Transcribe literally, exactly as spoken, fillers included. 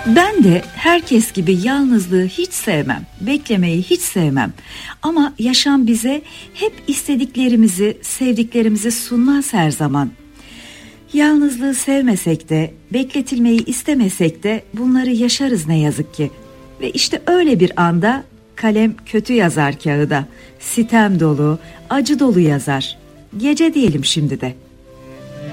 Ben de herkes gibi yalnızlığı hiç sevmem, beklemeyi hiç sevmem. Ama yaşam bize hep istediklerimizi, sevdiklerimizi sunmaz her zaman. Yalnızlığı sevmesek de, bekletilmeyi istemesek de bunları yaşarız ne yazık ki. Ve işte öyle bir anda kalem kötü yazar kağıda. Sitem dolu, acı dolu yazar. Gece diyelim şimdi de.